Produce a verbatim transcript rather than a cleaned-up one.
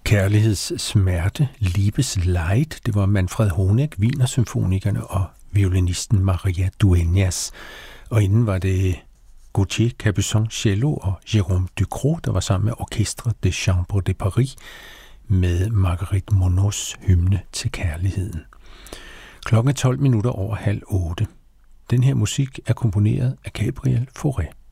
Kærlighedssmerte, Liebesleid, det var Manfred Honeck, Wienersymfonikerne og violinisten Maria Dueñas. Og inden var det Gauthier Capuçon cello og Jérôme Ducrot, der var sammen med Orchestre des Chambres de Paris med Marguerite Murnauds hymne til kærligheden. Klokken er tolv minutter over halv otte. Den her musik er komponeret af Gabriel Fauré.